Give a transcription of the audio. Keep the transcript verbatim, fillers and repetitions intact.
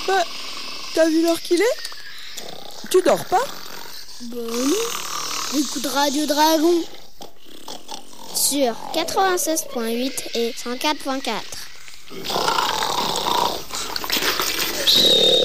Bah, t'as vu l'heure qu'il est? Tu dors pas? Bah non. Écoute Radio Dragon sur quatre-vingt-seize point huit et cent quatre point quatre.